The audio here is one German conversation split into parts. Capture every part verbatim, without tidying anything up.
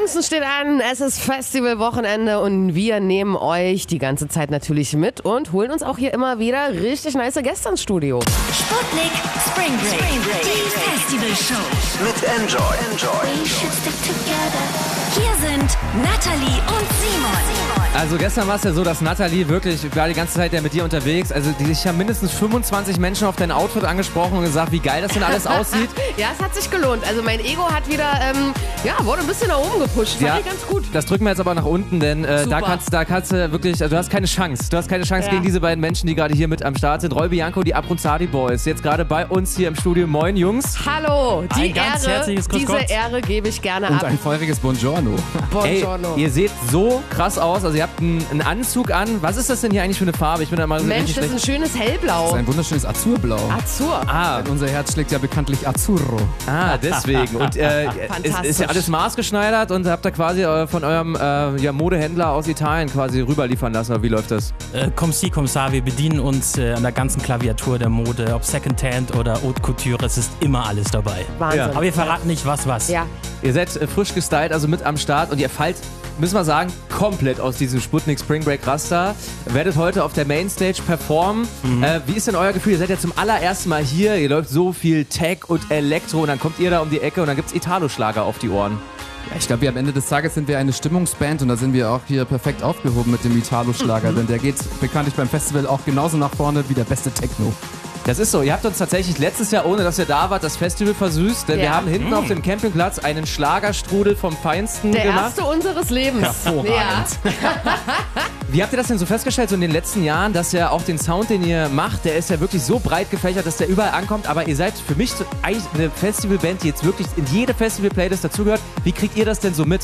Pfingsten steht an, es ist Festivalwochenende und wir nehmen euch die ganze Zeit natürlich mit und holen uns auch hier immer wieder richtig nice Gäste ins Studio. Sputnik Spring Break, Spring Break. Die Festivalshow. Mit Enjoy. Enjoy. We should stick together. Hier sind Nathalie und Simon. Also gestern war es ja so, dass Nathalie wirklich, ich war die ganze Zeit ja mit dir unterwegs, also die, ich habe mindestens fünfundzwanzig Menschen auf dein Outfit angesprochen und gesagt, wie geil das denn alles aussieht. Ja, es hat sich gelohnt. Also mein Ego hat wieder, ähm, ja, wurde ein bisschen nach oben gepusht. Fand Ja, ich ganz gut. Das drücken wir jetzt aber nach unten, denn äh, da kannst, da kannst du wirklich, also du hast keine Chance. Du hast keine Chance Ja. gegen diese beiden Menschen, die gerade hier mit am Start sind. Roy Bianco, die Abronzadi Boys, jetzt gerade bei uns hier im Studio. Moin Jungs. Hallo, die Ein ganz Ehre, herzliches Grüß diese Gott. Ehre gebe ich gerne Und ab. ein feuriges Buongiorno. Buongiorno. Ey, ihr seht so krass aus, also ihr habt einen, einen Anzug an. Was ist das denn hier eigentlich für eine Farbe? Ich bin da mal Mensch, richtig das ist ein schlecht. schönes Hellblau. Das ist ein wunderschönes Azurblau. Azur. Ah, Denn unser Herz schlägt ja bekanntlich Azzurro. ah, deswegen. Und äh, ist, Fantastisch. ist ja alles maßgeschneidert und habt ihr quasi äh, von eurem äh, ja, Modehändler aus Italien quasi rüberliefern lassen. Oder wie läuft das? Äh, Comme si, comme ça, wir bedienen uns äh, an der ganzen Klaviatur der Mode, ob Secondhand oder Haute Couture, es ist immer alles dabei. Wahnsinn. Ja. Aber wir verraten nicht, was was. Ja. Ihr seid äh, frisch gestylt, also mit am Start und ihr fallt, müssen wir sagen, komplett aus diesem Sputnik Spring Break Raster. Werdet heute auf der Mainstage performen. Mhm. Äh, wie ist denn euer Gefühl? Ihr seid ja zum allerersten Mal hier, ihr läuft so viel Tech und Elektro und dann kommt ihr da um die Ecke und dann gibt's Italo-Schlager auf die Ohren. Ja, ich glaube, am Ende des Tages sind wir eine Stimmungsband und da sind wir auch hier perfekt aufgehoben mit dem Italo-Schlager, denn der geht bekanntlich beim Festival auch genauso nach vorne wie der beste Techno. Das ist so, ihr habt uns tatsächlich letztes Jahr, ohne dass ihr da wart, das Festival versüßt, denn Ja. wir haben hinten auf dem Campingplatz einen Schlagerstrudel vom Feinsten Der gemacht. erste unseres Lebens. Hervorragend. Ja. Wie habt ihr das denn so festgestellt, so in den letzten Jahren, dass ja auch den Sound, den ihr macht, der ist ja wirklich so breit gefächert, dass der überall ankommt, aber ihr seid für mich so eigentlich eine Festivalband, die jetzt wirklich in jede Festival-Playlist dazugehört. Wie kriegt ihr das denn so mit?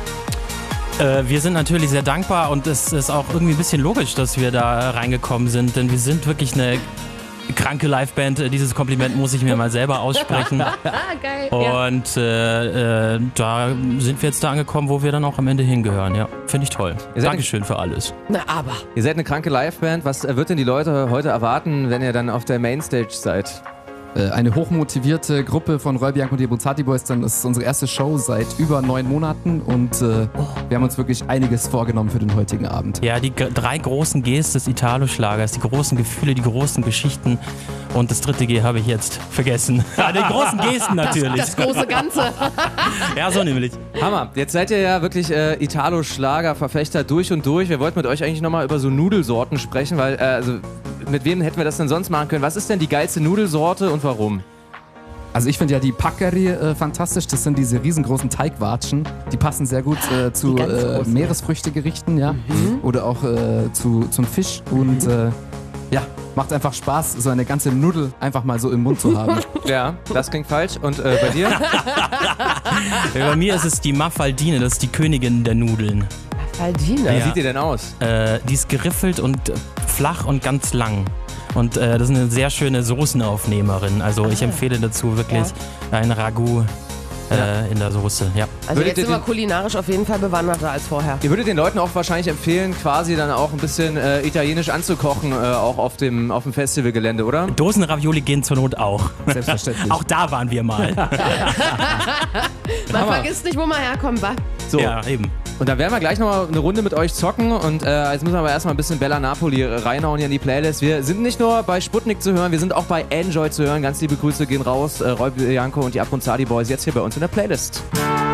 Äh, wir sind natürlich sehr dankbar und es ist auch irgendwie ein bisschen logisch, dass wir da reingekommen sind, denn wir sind wirklich eine kranke Liveband. Äh, Dieses Kompliment muss ich mir mal selber aussprechen. Ah, geil. Ja. Und äh, äh, da sind wir jetzt da angekommen, wo wir dann auch am Ende hingehören. Ja, finde ich toll. Ihr seid Dankeschön für alles. Na, aber. Ihr seid eine kranke Liveband. Was äh, wird denn die Leute heute erwarten, wenn ihr dann auf der Mainstage seid? Äh, Eine hochmotivierte Gruppe von Roy Bianco und die Abronzadi Boys, dann ist es unsere erste Show seit über neun Monaten und äh, wir haben uns wirklich einiges vorgenommen für den heutigen Abend. Ja, die g- drei großen Gs des Italo-Schlagers, die großen Gefühle, die großen Geschichten und das dritte G habe ich jetzt vergessen. Ja, die großen Gesten natürlich. Das große Ganze. Ja, so nämlich. Hammer. Jetzt seid ihr ja wirklich äh, Italo-Schlager-Verfechter durch und durch. Wir wollten mit euch eigentlich nochmal über so Nudelsorten sprechen, weil, äh, also, mit wem hätten wir das denn sonst machen können? Was ist denn die geilste Nudelsorte und warum? Also ich finde ja die Paccari äh, fantastisch, das sind diese riesengroßen Teigwatschen, die passen sehr gut äh, zu ganz äh, großen. Meeresfrüchtegerichten, ja, oder auch äh, zu, zum Fisch und äh, ja, macht einfach Spaß, so eine ganze Nudel einfach mal so im Mund zu haben. Ja, das klingt falsch. Und äh, bei dir? Bei mir ist es die Maffaldine, das ist die Königin der Nudeln. Aldine. Wie Ja. sieht ihr denn aus? Äh, die ist geriffelt und äh, flach und ganz lang. Und äh, das ist eine sehr schöne Soßenaufnehmerin. Also ich empfehle dazu wirklich ein Ragout äh, in der Soße. Ja. Also Würdet jetzt ihr sind wir den- kulinarisch auf jeden Fall bewanderter als vorher. Ihr würdet den Leuten auch wahrscheinlich empfehlen, quasi dann auch ein bisschen äh, italienisch anzukochen, äh, auch auf dem, auf dem Festivalgelände, oder? Dosenravioli gehen zur Not auch. Selbstverständlich. Auch da waren wir mal. Man vergisst nicht, wo man herkommt, wa? So. Ja, eben. Und da werden wir gleich nochmal eine Runde mit euch zocken und äh, jetzt müssen wir aber erstmal ein bisschen Bella Napoli reinhauen hier in die Playlist. Wir sind nicht nur bei Sputnik zu hören, wir sind auch bei Enjoy zu hören. Ganz liebe Grüße gehen raus. Äh, Roy Bianco und die Abronzadi Boys jetzt hier bei uns in der Playlist.